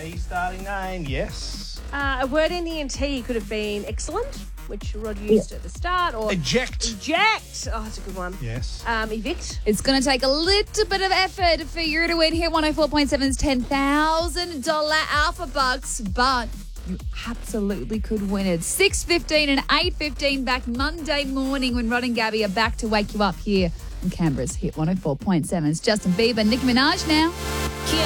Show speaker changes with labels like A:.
A: E starting name, yes.
B: A word ending in T could have been excellent, which Rod used at the start, or
A: Eject.
B: eject. Oh, that's a good one.
A: Yes.
B: Evict.
C: It's going to take a little bit of effort for you to win here. 104.7's $10,000 Alpha Bucks, but you absolutely could win it. 6:15 and 8:15 back Monday morning when Rod and Gabby are back to wake you up here on Canberra's Hit 104.7. It's Justin Bieber, Nicki Minaj now.